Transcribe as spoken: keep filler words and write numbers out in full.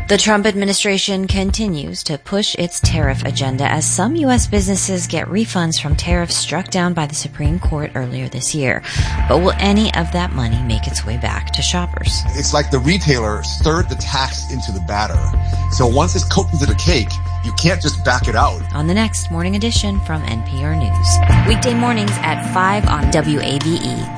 The Trump administration continues to push its tariff agenda as some U S businesses get refunds from tariffs struck down by the Supreme Court earlier this year. But will any of that money make its way back to shoppers? It's like the retailer stirred the tax into the batter. So once it's cooked into the cake, you can't just back it out. On the next Morning Edition from N P R News. Weekday mornings at five on W A B E.